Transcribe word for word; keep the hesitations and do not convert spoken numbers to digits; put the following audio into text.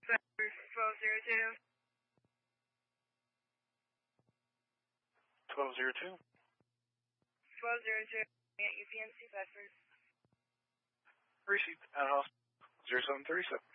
twelve zero two. twelve zero two. twelve zero two at U P M C Bedford. Received at hospital zero seven three seven.